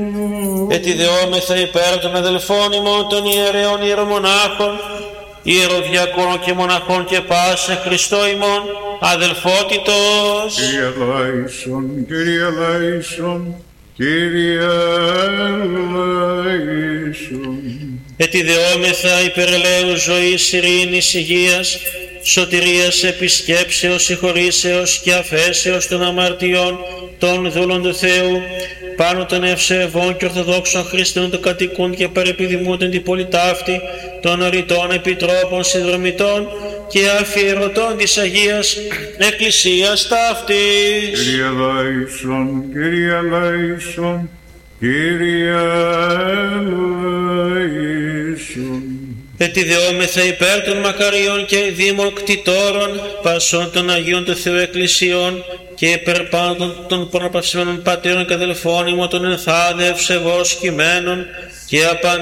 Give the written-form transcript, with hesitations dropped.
ετιδεόμεθα υπέρ των αδελφών ημών των ιερέων ιερομονάχων, ιεροδιακών και μοναχών και πάσε Χριστό ημών αδελφότητος. Κύριε ελέησον, Κύριε ελέησον, Κύριε ελέησον. Ετιδεόμεθα υπερελαίου ζωής, ειρήνης, υγείας, σωτηρίας, επισκέψεως, συγχωρήσεως και αφέσεως των αμαρτιών των δούλων του Θεού, πάνω των ευσεβών και ορθοδόξων χριστιανών των κατοικούν και παρεπιδημούνται την πολυτάφτη των ρητών επιτρόπων συνδρομητών και αφιερωτών της Αγίας Εκκλησίας ταύτης. Κύριε ελέησον, Κύριε ελέησον, Κύριε ελέησον. Ετιδεόμεθα υπέρ των μακαριών και δήμων κτητόρων πασών των Αγίων του Θεού Εκκλησιών και υπέρ πάντων των προπαυσμένων πατέρων και αδελφών ημών των ενθάδε ευσεβώς κειμένων και